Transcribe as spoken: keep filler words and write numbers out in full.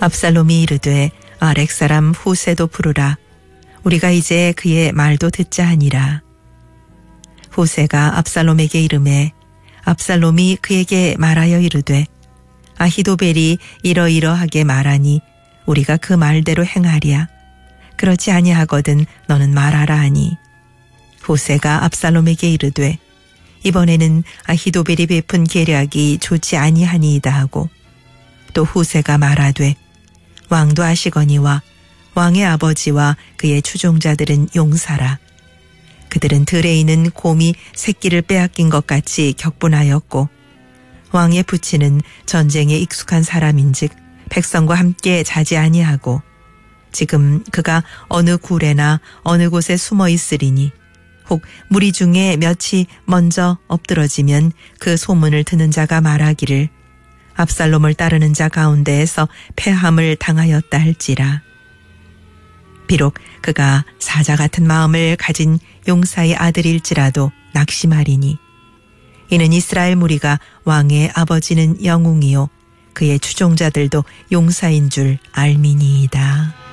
압살롬이 이르되 아렉 사람 후세도 부르라. 우리가 이제 그의 말도 듣자 하니라. 후세가 압살롬에게 이르매 압살롬이 그에게 말하여 이르되 아히도벨이 이러이러하게 말하니 우리가 그 말대로 행하랴. 그렇지 아니하거든 너는 말하라 하니 후세가 압살롬에게 이르되 이번에는 아히도벨이 베푼 계략이 좋지 아니하니이다 하고 또 후세가 말하되 왕도 아시거니와 왕의 아버지와 그의 추종자들은 용사라. 그들은 들에 있는 곰이 새끼를 빼앗긴 것 같이 격분하였고 왕의 부친은 전쟁에 익숙한 사람인즉 백성과 함께 자지 아니하고 지금 그가 어느 굴에나 어느 곳에 숨어 있으리니 혹 무리 중에 몇이 먼저 엎드러지면 그 소문을 듣는 자가 말하기를 압살롬을 따르는 자 가운데에서 패함을 당하였다 할지라. 비록 그가 사자 같은 마음을 가진 용사의 아들일지라도 낙심하리니 이는 이스라엘 무리가 왕의 아버지는 영웅이요 그의 추종자들도 용사인 줄 알미니이다.